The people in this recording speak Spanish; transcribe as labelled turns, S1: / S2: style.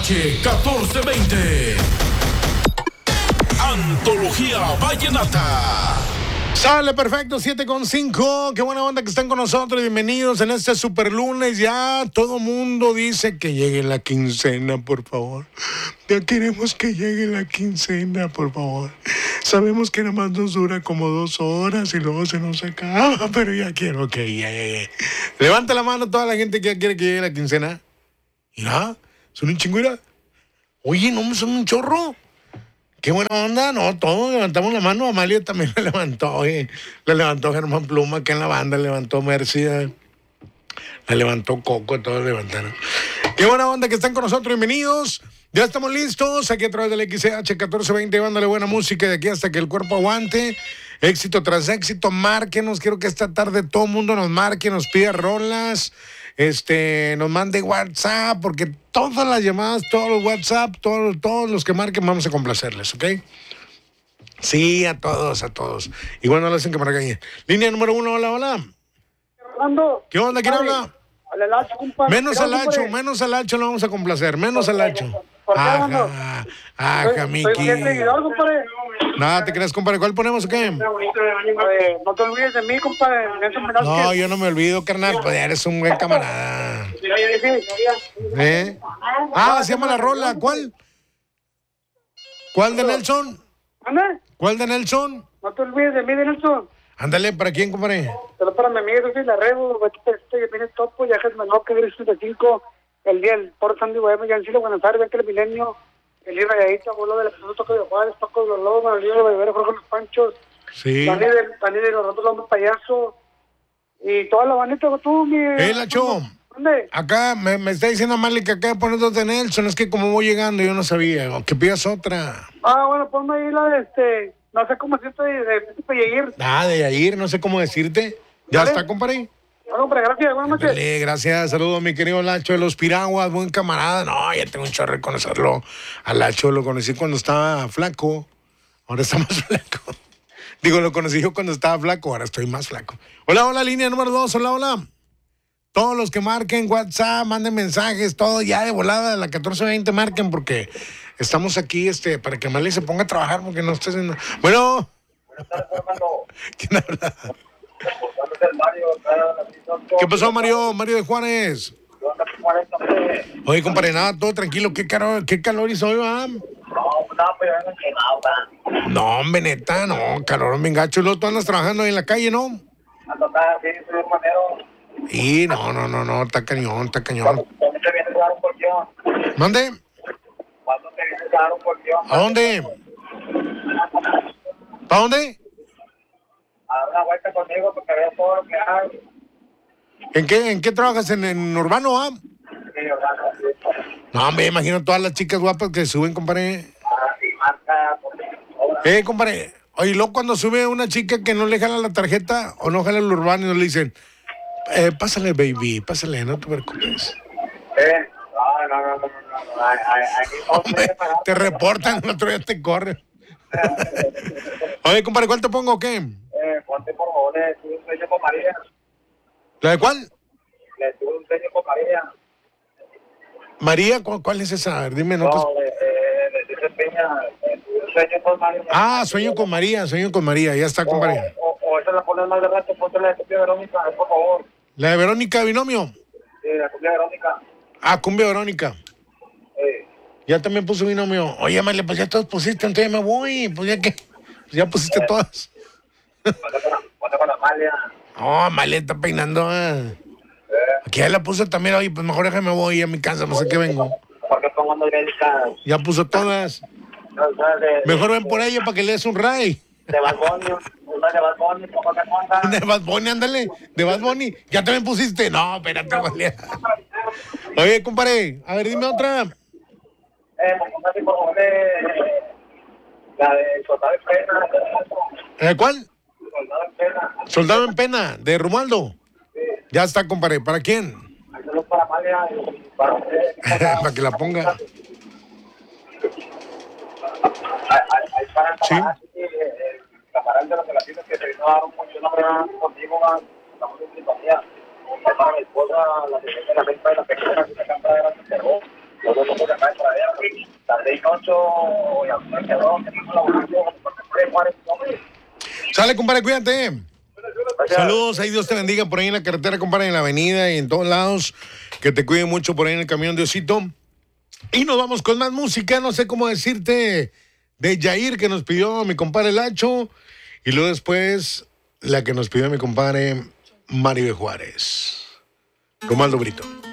S1: XH 1420. Antología Vallenata.
S2: Sale perfecto, 7:05. Qué buena onda que están con nosotros. Bienvenidos en este super lunes. Ya todo mundo dice que llegue la quincena, por favor. Ya queremos que llegue la quincena, por favor. Sabemos que nada más nos dura como 2 horas y luego se nos acaba, pero ya quiero que llegue. Levanta la mano toda la gente que ya quiere que llegue la quincena. Mira, son un chingo, mira. Oye, no, son un chorro. Qué buena onda, no, todos levantamos la mano. Amalia también la levantó, oye. La levantó Germán Pluma, que en la banda levantó Mercy, la levantó Coco, todos levantaron. Qué buena onda que están con nosotros, bienvenidos. Ya estamos listos, aquí a través del XH 1420, dándole buena música de aquí hasta que el cuerpo aguante. Éxito tras éxito, márquenos, quiero que esta tarde todo el mundo nos marque, nos pida rolas, nos mande WhatsApp, porque todas las llamadas, todos los WhatsApp, todos los que marquen, vamos a complacerles, ¿ok? Sí, a todos. Igual no le hacen que me regañen. Línea número 1, hola.
S3: Fernando.
S2: ¿Qué onda? ¿Quién habla?
S3: Al Hacho, compadre.
S2: Menos al Hacho lo vamos a complacer, menos al Hacho.
S3: ¿Por qué, Fernando?
S2: Ajá, Miki.
S3: Soy bien seguidor, compadre.
S2: Nada, ¿te crees, compadre? ¿Cuál ponemos o qué?
S3: No te olvides de mí, compadre.
S2: No, yo no me olvido, carnal, pues ya eres un buen camarada. ¿Eh? Se llama la rola, ¿cuál? ¿Cuál de Nelson?
S3: ¿Anda?
S2: ¿Cuál de Nelson?
S3: No te olvides de mí, de Nelson.
S2: Ándale, ¿para quién, compadre?
S3: Pero para mi amigo, soy la Rebo, viene Topo, ya es menor que el 65, el día del Poro Sandy Bohemio, ya en Chile, Buenos Aires, Vente el Milenio, el Libro Rayadito, abuelo de la persona Toque de Juárez, Paco de los Lobos, Manolillo de Bebero, Jorge los Panchos,
S2: Sí.
S3: Dani de los Rotos, Hombre Payaso, y toda la bandita, tú, mi...
S2: Lacho.
S3: ¿Dónde?
S2: Acá me está diciendo Mali que acá pones dos de Nelson, es que como voy llegando yo no sabía, que pidas otra.
S3: Bueno, ponme ahí la de no sé cómo decirte de Yair.
S2: De Yair, no sé cómo decirte. ¿Ya
S3: ¿Vale?
S2: está, compadre?
S3: Bueno, compadre, gracias, buenas noches.
S2: Dale, gracias, saludos mi querido Lacho de los Piraguas, buen camarada. No, ya tengo un chorro de conocerlo. A Lacho lo conocí cuando estaba flaco, ahora está más flaco. Digo, lo conocí yo cuando estaba flaco, ahora estoy más flaco. Hola, línea número 2, hola. Todos los que marquen WhatsApp, manden mensajes, todo ya de volada, de la 1420 marquen, porque estamos aquí para que Mali se ponga a trabajar, porque no está haciendo... Bueno. ¿Quién habla? ¿Qué pasó, Mario? Mario de Juárez. Oye, compadre, nada, todo tranquilo. ¿Qué calor hizo hoy, va? No, hombre, neta, no, calor, me engacho. Tú andas trabajando ahí en la calle, ¿no? Y no, está cañón. ¿Mande? ¿A dónde? ¿Para dónde?
S4: A dar una vuelta conmigo porque veo todo lo que hay.
S2: ¿En qué trabajas? ¿En Urbano, ah?
S4: Sí, Urbano.
S2: No, me imagino todas las chicas guapas que suben, compadre. Compadre. Oye, luego cuando sube una chica que no le jala la tarjeta o no jala el Urbano y no le dicen, pásale, baby, pásale, no te preocupes.
S4: No.
S2: Hombre, te reportan, el otro día te corren. Oye, compadre, ¿cuál te pongo o qué?
S4: Ponte por favor, le tuve un sueño con María.
S2: ¿La de cuál?
S4: Le tuve un sueño con María.
S2: María, ¿cuál es esa? A ver, dime,
S4: No, le dice Peña, tuve un sueño con María.
S2: Sueño con María, ya está, compadre.
S4: O esa la pones más de rato, ponte la de Cumbia Verónica, por favor.
S2: ¿La de Verónica Binomio?
S4: Sí, la Cumbia Verónica.
S2: Cumbia Verónica. Ya también puso Binomio. Oye, María, pues ya todos pusiste, entonces ya me voy. Pues ya que, ya pusiste todas.
S4: Ponte con Amalia.
S2: No, Amalia está peinando. Aquí ya la puso también. Oye, pues mejor déjame voy a mi casa, no sé qué vengo.
S4: Porque pongo Angélica.
S2: Ya puso todas. Mejor ven por ella para que le des un ray.
S4: De Bad Bunny, una de Bad Bunny, otra cosa.
S2: De Bad Bunny, ándale. De Bad Bunny. Ya también pusiste. No, espérate, Amalia. Oye, compadre, a ver, dime otra.
S4: Pues por favor, la de Soldado en Pena.
S2: ¿Cuál?
S4: Soldado en Pena.
S2: Soldado en Pena, de Romualdo.
S4: Sí.
S2: Ya está, compadre. ¿Para quién?
S4: Saludos para Amalia y para usted.
S2: Para que la ponga.
S4: Ahí para el
S2: Sí.
S4: camarada de los gelatinos que se vino a dar un mucho nombre contigo, estamos en sintonía. Para mi esposa, la señora de la venta de la pequeña que se canta de la terror. Luego lo voy a caer por allá, tardé noche y a comer quedó, que no laboratorio, porque Juárez, hombre.
S2: Sale, compadre, cuídate.
S4: Gracias.
S2: Saludos, ahí Dios te bendiga por ahí en la carretera, compadre, en la avenida y en todos lados. Que te cuide mucho por ahí en el camión, Diosito. Y nos vamos con más música, no sé cómo decirte, de Yair, que nos pidió mi compadre Lacho. Y luego después, la que nos pidió mi compadre Mario de Juárez. Romaldo Brito.